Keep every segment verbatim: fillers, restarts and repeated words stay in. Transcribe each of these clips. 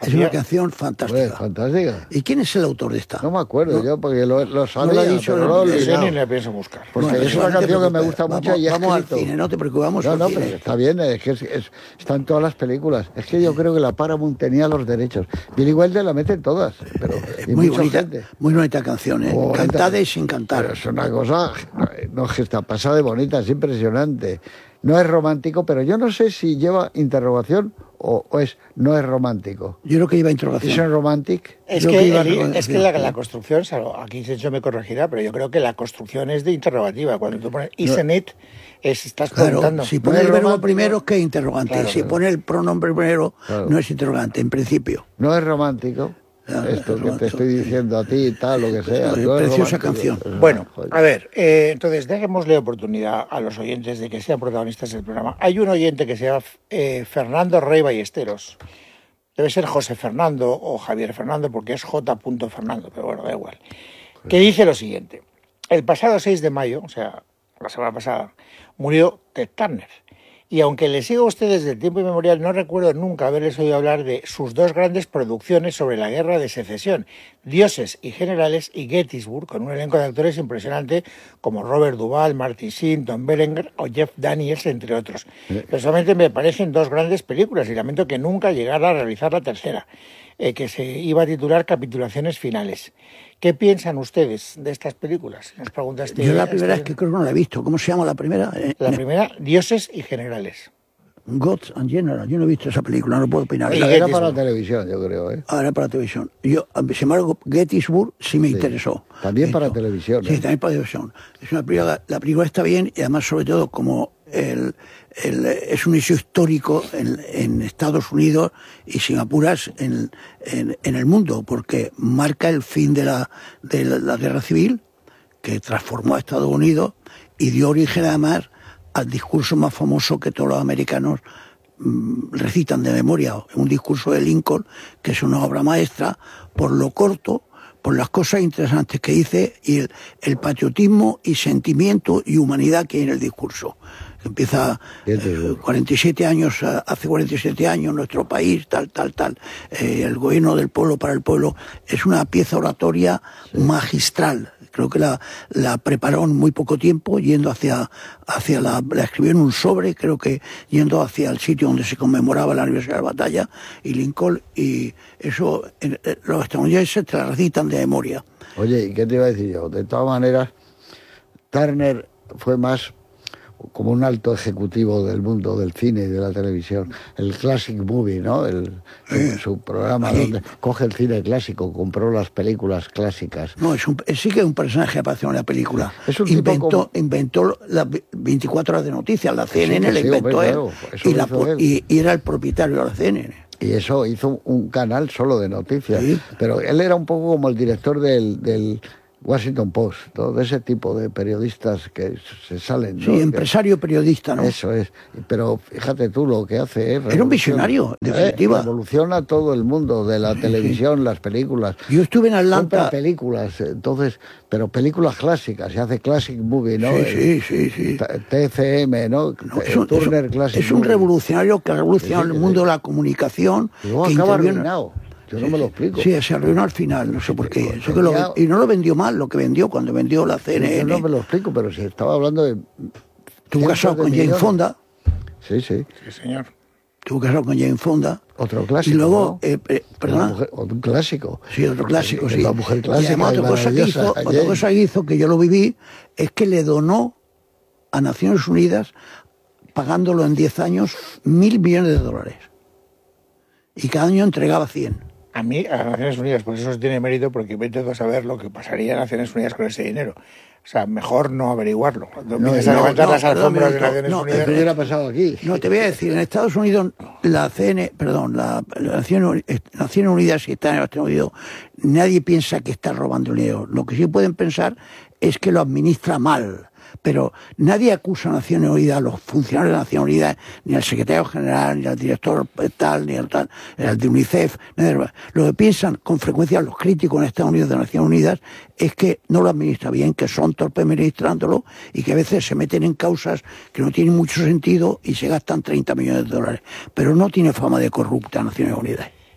Es una canción fantástica. Pues, fantástica. ¿Y quién es el autor de esta? No me acuerdo ¿No? yo, porque lo, lo sabía, No lo ha dicho, pero no, lo he Ese olvidado. ni le pienso buscar. Porque Bueno, es eso una no te canción que me preocupes. gusta Vamos- mucho y he vamos al escrito. cine, no te preocupes, vamos No, al no, cine. pero está bien, es que es, es- está en todas las películas. Es que yo creo que la Paramount tenía los derechos. Billy Wilder la mete en todas, pero y Muy mucha bonita, gente. muy bonita canción, ¿eh? Oh, bonita. Cantada y sin cantar. Pero es una cosa, no es que está pasada de bonita, es impresionante. No es romántico, pero yo no sé si lleva interrogación o, o es no es romántico. Yo creo que lleva ¿Es interrogación. un romantic? Es Yo que, que iba a el- reconocer- es que la, la construcción, salvo- aquí Sergio me corregirá, pero yo creo que la construcción es de interrogativa. Cuando tú pones isn't it, es, estás Claro, preguntando. si No pone es el verbo romántico. primero es que es interrogante. Claro, si claro. pone el pronombre primero, Claro. no es interrogante, en principio. No es romántico. Claro, Esto es que te romántico. estoy diciendo a ti y tal, lo que sea. Es no es preciosa romántico. canción. Bueno, Joder. a ver, eh, entonces démosle oportunidad a los oyentes de que sean protagonistas del programa. Hay un oyente que se llama eh, Fernando Rey Ballesteros. Debe ser José Fernando o Javier Fernando porque es J. Fernando, pero bueno, da igual. Que dice lo siguiente. El pasado seis de mayo, o sea, la semana pasada, murió Ted Turner. Y aunque le sigo a ustedes desde el tiempo inmemorial, no recuerdo nunca haberles oído hablar de sus dos grandes producciones sobre la guerra de secesión, Dioses y Generales y Gettysburg, con un elenco de actores impresionante como Robert Duvall, Martin Sheen, Tom Berenger o Jeff Daniels, entre otros. Personalmente me parecen dos grandes películas y lamento que nunca llegara a realizar la tercera, eh, que se iba a titular Capitulaciones Finales. ¿Qué piensan ustedes de estas películas? Nos pregunta este- Yo la primera este- es que creo que no la he visto. ¿Cómo se llama la primera? Eh, La primera, Dioses y Generales. Gods and Generals. Yo no he visto esa película, no puedo opinar. Y Esa era Gettysburg. para la televisión, yo creo, ¿eh? Ahora para televisión. Yo, sin embargo, Gettysburg sí me Sí. interesó. También Esto. para televisión, Sí, ¿eh? también para televisión. Es una película, la película está bien y además, sobre todo, como el, el- es un hecho histórico en, en Estados Unidos y sin apuras en, en, en el mundo, porque marca el fin de la, de la, la guerra civil que transformó a Estados Unidos y dio origen además al discurso más famoso que todos los americanos mm, recitan de memoria, un discurso de Lincoln que es una obra maestra por lo corto, por las cosas interesantes que dice y el, el patriotismo y sentimiento y humanidad que hay en el discurso. Empieza eh, cuarenta y siete años, eh, hace cuarenta y siete años nuestro país, tal, tal, tal, eh, el gobierno del pueblo para el pueblo, es una pieza oratoria magistral. Creo que la, la preparó en muy poco tiempo, yendo hacia, hacia la, la escribió en un sobre, creo que yendo hacia el sitio donde se conmemoraba la aniversario de la batalla, y Lincoln, y eso, eh, eh, los estadounidenses te la recitan de memoria. Oye, ¿y qué te iba a decir yo? De todas maneras, Turner fue más como un alto ejecutivo del mundo del cine y de la televisión. El Classic Movie, ¿no? El, el- su programa Ahí. donde coge el cine clásico, compró las películas clásicas. No, es un, sí que es un personaje que apareció en la película. Es un tipo inventó, como- inventó las veinticuatro horas de noticias, la C N N que la sí, inventó hombre, él, claro, eso y, lo la hizo po- él. y, y era el propietario de la C N N. Y eso hizo un canal solo de noticias. Sí. Pero él era un poco como el director del, del Washington Post, ¿no? De ese tipo de periodistas que se salen, ¿no? Sí, Que- empresario periodista, ¿no? Eso es. Pero fíjate tú lo que hace. ¿eh? Era un Revoluciona- visionario, en ¿eh? definitiva. Revoluciona todo el mundo de la televisión, las películas. Yo estuve en Compra Atlanta. películas, entonces, pero películas clásicas, se hace Classic Movie, ¿no? Sí, sí, sí, sí. T- T C M, ¿no? No, es un, Turner es un- Classic es un Movie. revolucionario que ha revolucionado Sí, sí, el mundo sí. de la comunicación. Y luego que acaba interviene- arruinado. Yo no me lo explico. Sí, se arruinó al final, no sé por qué. pues Eso que lo- tenía- y no lo vendió mal, lo que vendió cuando vendió la C N Yo N. no me lo explico, pero se estaba hablando de... Estuvo casado cientos de con Jane millones. Fonda. Sí, sí. Sí, señor. Estuvo casado con Jane Fonda. Otro clásico, Y luego, ¿no? eh, eh, perdona. Una mujer- otro clásico. Sí, otro clásico, Es sí. la mujer Y clásica además, y otra cosa, que hizo, maravillosa, otra Jane. cosa que hizo, que yo lo viví, es que le donó a Naciones Unidas, pagándolo en diez años, mil millones de dólares. Y cada año entregaba cien. A mí, a Naciones Unidas, pues eso tiene mérito porque vete a saber lo que pasaría en Naciones Unidas con ese dinero. O sea, mejor no averiguarlo. Cuando No, empiezas a no, levantar no, las alfombras de no, Naciones no, Unidas... ¿Qué hubiera pasado aquí? No, te voy a decir, en Estados Unidos, la C N, perdón, la, la Naciones, Uni- Naciones Unidas, si está en Estados Unidos, nadie piensa que está robando dinero. Lo que sí pueden pensar es que lo administra mal. Pero nadie acusa a Naciones Unidas, a los funcionarios de Naciones Unidas, ni al secretario general, ni al director tal, ni al tal, ni al de UNICEF. Nadie. Lo que piensan con frecuencia los críticos en Estados Unidos de Naciones Unidas es que no lo administra bien, que son torpes administrándolo y que a veces se meten en causas que no tienen mucho sentido y se gastan treinta millones de dólares. Pero no tiene fama de corrupta Naciones Unidas.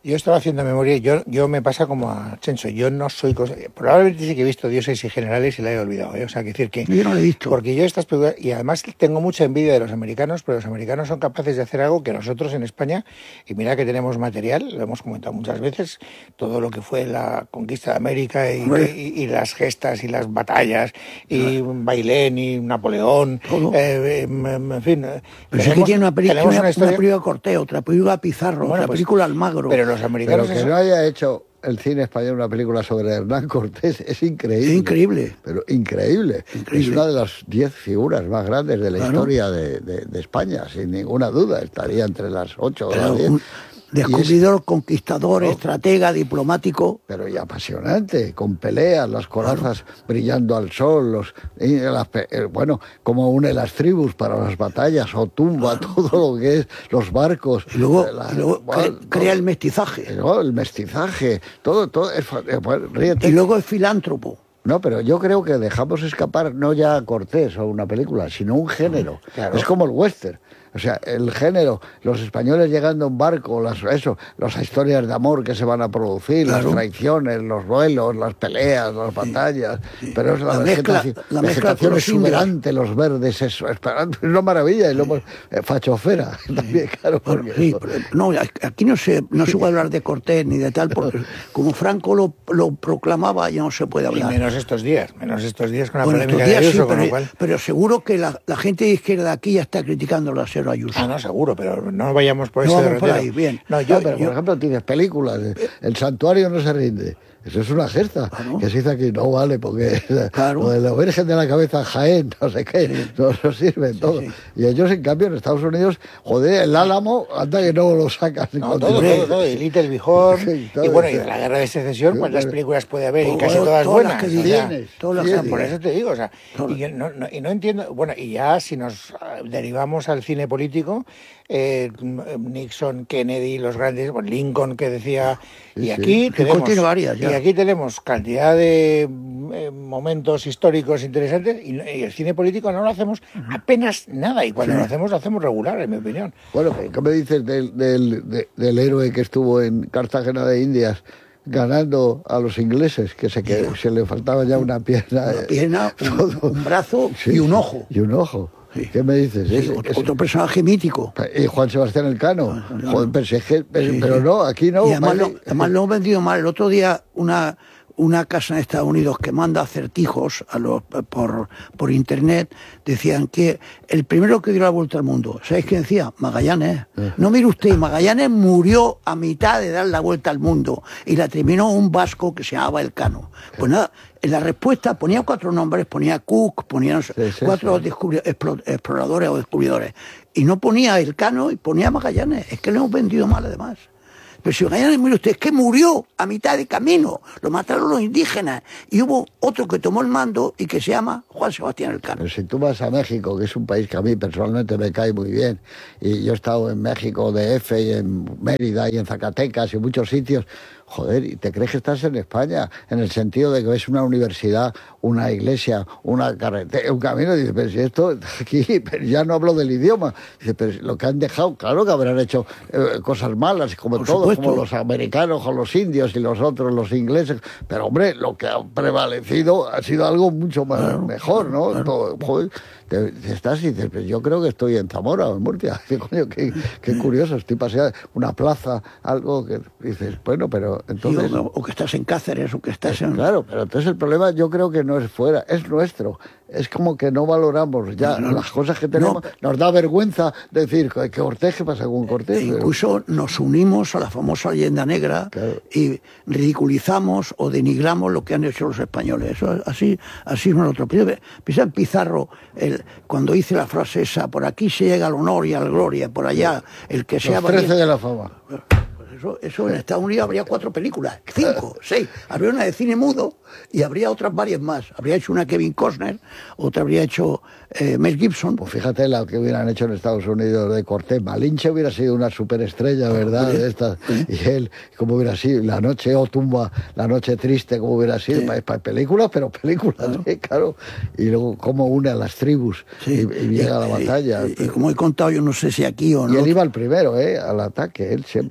Yo estaba haciendo memoria y yo, yo me pasa como a Chencho. Yo no soy... Cosa, probablemente sí que he visto Dioses y Generales y la he olvidado. ¿eh? O sea, que decir que... Yo no lo he visto. Porque yo estas películas... Y además tengo mucha envidia de los americanos, pero los americanos son capaces de hacer algo que nosotros en España, y mira que tenemos material, lo hemos comentado muchas veces, todo lo que fue la conquista de América y, y, y las gestas y las batallas, y no. Bailén y Napoleón, eh, en fin... Pero es que tiene una película, una, una, historia... una película Cortés, otra película Pizarro, bueno, otra pues, película Almagro. Pero los americanos... Pero que no haya hecho el cine español una película sobre Hernán Cortés es increíble. Es increíble. Pero increíble. increíble. Es una de las diez figuras más grandes de la claro. historia de, de, de España, sin ninguna duda. Estaría entre las ocho o las diez. Descubridor, es, conquistador, no, estratega, diplomático. Pero y apasionante, con peleas, las corazas claro. brillando al sol, los las, bueno, como une las tribus para las batallas, o tumba claro. todo lo que es, los barcos. Y luego, la, y luego bueno, cre, crea el mestizaje. No, el mestizaje, todo, todo. Es, ríete. Y luego es filántropo. No, pero yo creo que dejamos escapar no ya a Cortés o una película, sino un género. Claro. Es como el western. O sea, el género, los españoles llegando en barco, las, eso, las historias de amor que se van a producir, claro. las traiciones, los duelos, las peleas, las batallas, sí, sí. pero es la, la vegetación, mezcla, la vegetación exuberante, los verdes, eso, es una maravilla, y luego eh, fachofera también, claro. Porque sí, pero, no, aquí no se, no se puede hablar de Cortés ni de tal, porque como Franco lo, lo proclamaba, ya no se puede hablar. Y menos estos días, menos estos días con la bueno, polémica días, de Ayuso, sí, pero, con lo cual... pero seguro que la, la gente de izquierda de aquí ya está criticando la Ayuso. Ah, no, seguro, pero no vayamos por no ese vamos por ahí, bien. No, yo, no, pero yo, por ejemplo tienes películas, El Santuario no se rinde. Eso es una gesta claro. que se dice aquí, no vale, porque claro. lo de la Virgen de la Cabeza Jaén, no sé qué, sí. no, no sirve sí, todo. Sí. Y ellos, en cambio, en Estados Unidos, joder, el Álamo, anda que no lo sacan. No, todo, todo, todo, y Little Bighorn, sí, y bueno, y de la Guerra de Secesión, ¿cuántas películas puede haber? Y casi todas, todas buenas. Las que o sea, tienes, todas las que por eso te digo, o sea, y yo no, no, y no entiendo, bueno, y ya si nos derivamos al cine político, eh, Nixon, Kennedy, los grandes, bueno, Lincoln, que decía, y aquí sí. tenemos... tiene varias, ya. Y aquí tenemos cantidad de eh, momentos históricos interesantes y, y el cine político no lo hacemos apenas nada, y cuando sí. lo hacemos lo hacemos regular, en mi opinión. Bueno, ¿qué me dices del, del, de, del héroe que estuvo en Cartagena de Indias ganando a los ingleses, que se, que se le faltaba ya una pierna? Una pierna, un, un brazo sí, y un ojo. Y un ojo. Sí. ¿Qué me dices? Sí, ese, otro, ese, otro personaje mítico. Y Juan Sebastián Elcano. No, no, Joder, pero, es que, pero, sí, pero no, aquí no. Y además, lo, además lo hemos vendido mal. El otro día una, una casa en Estados Unidos que manda acertijos a los, por, por internet, decían que el primero que dio la vuelta al mundo, ¿sabéis qué decía? Magallanes. Eh. No mire usted, Magallanes murió a mitad de dar la vuelta al mundo y la terminó un vasco que se llamaba Elcano. Pues eh. nada, en la respuesta ponía cuatro nombres, ponía Cook, ponía sí, sí, cuatro sí. exploradores o descubridores, y no ponía Elcano y ponía Magallanes. Es que le hemos vendido mal además. Pero si Magallanes, mire usted, es que murió a mitad de camino, lo mataron los indígenas, y hubo otro que tomó el mando y que se llama Juan Sebastián Elcano. Pero si tú vas a México, que es un país que a mí personalmente me cae muy bien, y yo he estado en México, D F, y en Mérida, y en Zacatecas, y en muchos sitios, joder, ¿y te crees que estás en España? En el sentido de que ves una universidad, una iglesia, una carretera, un camino, y dices, pero si esto aquí, pero ya no hablo del idioma. Dice, pero lo que han dejado, claro que habrán hecho eh, cosas malas, como Por todos, supuesto. Como los americanos o los indios y los otros, los ingleses, pero hombre, lo que ha prevalecido ha sido algo mucho más claro, mejor, ¿no? Claro. Todo, joder, te, te estás y dices, pues yo creo que estoy en Zamora o en Murcia. Dice, coño, qué, qué curioso, estoy paseando una plaza, algo que dices, bueno, pero entonces... Sí, o, o que estás en Cáceres, o que estás en... Claro, pero entonces el problema yo creo que no es fuera, es nuestro. Es como que no valoramos ya no, no, las cosas que tenemos. No. Nos da vergüenza decir que Cortés, ¿qué pasa con Cortés? E incluso pero... nos unimos a la famosa leyenda negra, claro. Y ridiculizamos o denigramos lo que han hecho los españoles. Eso así, así es nosotros. Piensa en Pizarro, el, cuando hice la frase esa, por aquí se llega al honor y a la gloria, por allá el que sea... Los trece de la fama. Eso, eso en Estados Unidos habría cuatro películas, cinco, seis. Habría una de cine mudo y habría otras varias más. Habría hecho una Kevin Costner, otra habría hecho eh, Mel Gibson. Pues fíjate la que hubieran hecho en Estados Unidos de Cortés. Malinche hubiera sido una superestrella, ¿verdad? De esta. Y él, como hubiera sido, La Noche o Tumba, La Noche Triste, como hubiera sido, sí. para, para películas, pero películas, claro. ¿eh? Claro. Y luego cómo une a las tribus sí. y, y llega y, a la batalla. Y, y, y como he contado, yo no sé si aquí o no. Y él iba al primero, ¿eh? Al ataque, él siempre. Sí,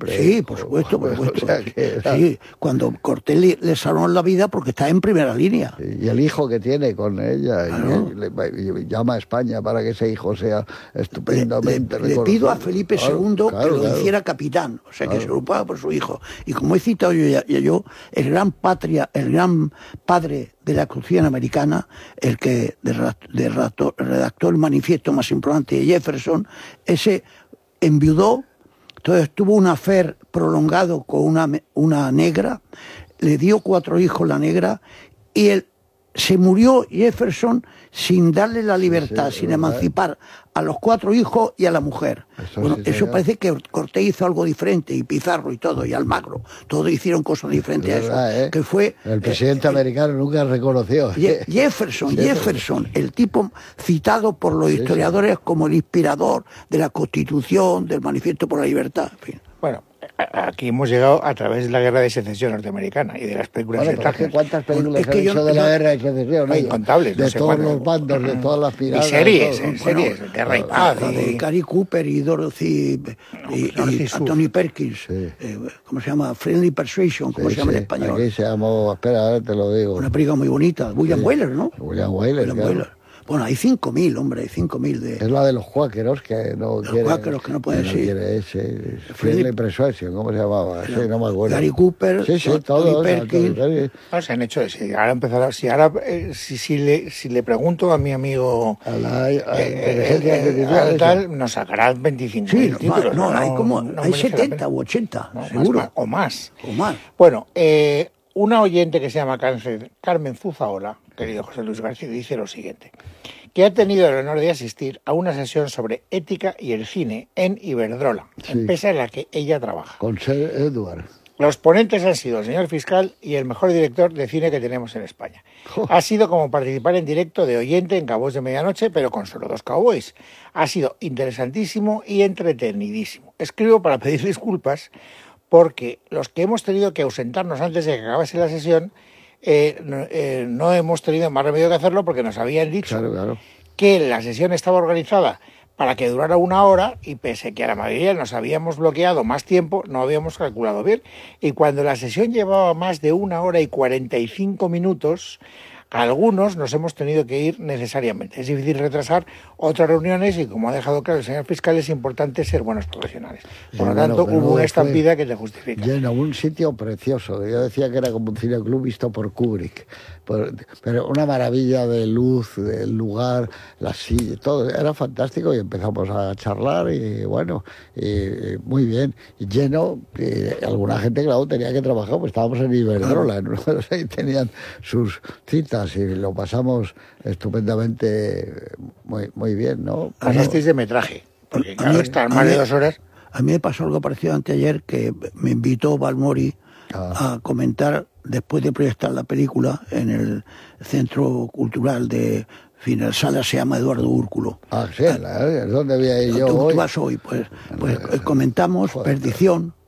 por supuesto, por supuesto. O sea que era- Sí, cuando Cortés le, le salvó la vida porque está en primera línea. Y el hijo que tiene con ella, y Claro. él le- y llama a España para que ese hijo sea Le, estupendamente le- le pido a reconocido. Felipe Claro, segundo claro, que lo claro. hiciera capitán, o sea, que Claro. se preocupaba por su hijo. Y como he citado yo, ya- ya yo, el gran patria, el gran padre de la Constitución americana, el que de, ra- de rato- redactó el manifiesto más importante de Jefferson, ese enviudó, entonces tuvo un affair prolongado con una, me- una negra, le dio cuatro hijos la negra, y él se murió Jefferson sin darle la libertad, sí, sin ¿verdad? emancipar a los cuatro hijos y a la mujer. Eso Bueno, sí, eso señor. parece que Cortés hizo algo diferente, y Pizarro y todo, y Almagro, todos hicieron cosas diferentes a Es eso, verdad, ¿eh? que fue El presidente americano nunca reconoció. Je- Jefferson, Jefferson, el tipo citado por los historiadores como el inspirador de la Constitución, del Manifiesto por la Libertad, en fin. Bueno, a- aquí hemos llegado a través de la Guerra de Secesión norteamericana y de las películas Bueno, de pero es que Tucker. cuántas películas Es que han yo- hecho de yo- la guerra de secesión, Hay oye? incontables, no de sé todos cuántas. los bandos, de todas las Y piradas. series, de todo. ¿eh? series, Guerra y Paz. La de y- Gary Cooper y Dorothy y, y Dorothy Sue. Anthony Perkins, Sí. eh, ¿cómo se llama? Friendly Persuasion, ¿cómo Sí, se llama sí, en español? Aquí se llamó, espera, ahora te lo digo. Una película muy bonita, William Sí. Wyler, ¿no? William Wyler, William claro. Wyler. Bueno, hay cinco mil, hombre, hay cinco mil de... Es la de los cuáqueros que no quieren. cuáqueros que no pueden, sí. quiere ese. Friendly Persuasion, ¿cómo se llamaba? Sí, no me acuerdo. Gary Cooper, Sí, sí, Tony todos. Perkins. Anthony Perkins. No, se han hecho, si ahora empezará, si ahora, eh, si, si le, si le pregunto a mi amigo A la, a la eh, inteligencia eh, artificial, al esa. tal, nos sacará veinticinco Sí, mil no, títulos. no, hay como, no hay merece la setenta pena. u ochenta, No, más, seguro, más, o más. o más. Bueno, eh, una oyente que se llama Carmen, Carmen Zuzaola, querido José Luis García, dice lo siguiente, que ha tenido el honor de asistir a una sesión sobre ética y el cine en Iberdrola, Sí. empresa en la que ella trabaja. Con Sir Edward. Los ponentes han sido el señor fiscal y el mejor director de cine que tenemos en España. Jo. Ha sido como participar en directo de oyente en Cowboys de Medianoche, pero con solo dos cowboys. Ha sido interesantísimo y entretenidísimo. Escribo para pedir disculpas porque los que hemos tenido que ausentarnos antes de que acabase la sesión, eh, no, eh, no hemos tenido más remedio que hacerlo porque nos habían dicho Claro, claro. que la sesión estaba organizada para que durara una hora y pese que a la mayoría nos habíamos bloqueado más tiempo, no habíamos calculado bien. Y cuando la sesión llevaba más de una hora y cuarenta y cinco minutos, algunos nos hemos tenido que ir necesariamente. Es difícil retrasar otras reuniones y, como ha dejado claro el señor fiscal, es importante ser buenos profesionales. Por Sí, lo bueno, tanto, pero hubo una fue estampida que te justifica. Lleno, un sitio precioso. Yo decía que era como un cineclub visto por Kubrick. Por- pero una maravilla de luz, del lugar, las sillas, todo. Era fantástico y empezamos a charlar y bueno, y, y muy bien. Y lleno, y alguna gente, claro, tenía que trabajar, pues estábamos en Iberdrola, ¿no? Y tenían sus citas y lo pasamos estupendamente, muy, muy bien, ¿no? Pasasteis de metraje, porque A claro, mí- estar a más de mí- dos horas... A mí me pasó algo parecido anteayer, que me invitó Balmori Ah. a comentar, después de proyectar la película en el Centro Cultural de, en fin, la sala se llama Eduardo Úrculo. Ah, sí, la- ¿dónde voy a ir yo tú, hoy? tú vas hoy, pues, pues eh, comentamos Joder. Perdición,